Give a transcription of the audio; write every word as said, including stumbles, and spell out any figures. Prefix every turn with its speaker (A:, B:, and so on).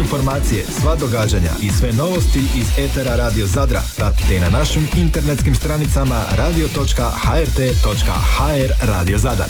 A: informacije, sva događanja i sve novosti iz etera Radio Zadra pratite i na našim internetskim stranicama radio točka h r t točka h r Radio Zadar.